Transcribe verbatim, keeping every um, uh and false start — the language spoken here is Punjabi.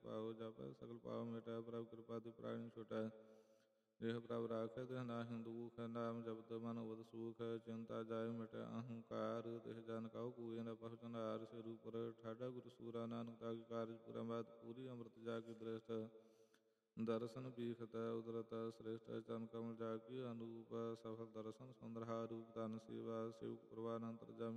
ਪਾਉ। ਜਪੈ ਸਗਲ ਪਾਉ ਮਿਟੈ ਪ੍ਰਭ ਕਿਰਪਾ ਤੇ ਪ੍ਰਾਣੀ ਛੁਟੈ। ਜਿਹ ਪ੍ਰਭ ਰਾਖੈ ਤਿਹ ਨਾਹਿ ਦੁਖ। ਨਾਮ ਜਪਤ ਮਨ ਉਬਦ ਸੂਖ। ਚਿੰਤਾ ਜਾਇ ਮਿਟੈ ਅਹੰਕਾਰ। ਤਿਹ ਜਨ ਕਉ ਕੂਏ ਨ ਪਹੁਚਨਾਰ। ਸਿਰ ਉਪਰ ਠਾਡਾ ਗੁਰ ਸੂਰਾ। ਨਾਨਕ ਤਾ ਕੇ ਕਾਰਜ ਪੂਰਾ ਬਾਤ ਪੂਰੀ। ਅੰਮ੍ਰਿਤ ਜਾ ਕੇ ਦ੍ਰਿਸ਼ਟ ਦਰਸ਼ਨ ਪੀਖਤੈ ਉਦਰਤ ਸ੍ਰੇਸ਼ਟ। ਚਰਨ ਕਮਲ ਜਾ ਕੀ ਅਨੂਪ। ਸਫਲ ਦਰਸ਼ਨ ਸੁੰਦਰ ਰੂਪ। ਧਨ ਸੇਵਾ ਸੇਵਕ ਪ੍ਰਵਾਨ ਅੰਤਰ ਜਾਮੀ।